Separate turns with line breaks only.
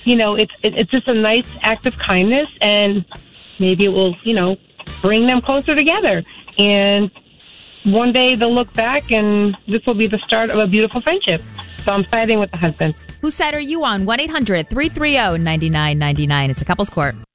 it's just a nice act of kindness, and maybe it will, bring them closer together. And one day they'll look back, and this will be the start of a beautiful friendship. So I'm siding with the husband.
Whose side are you on? 1-800-330-9999. It's a couples court.